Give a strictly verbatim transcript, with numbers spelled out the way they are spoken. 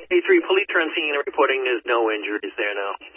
A three, police are on scene and reporting there's no injuries there now.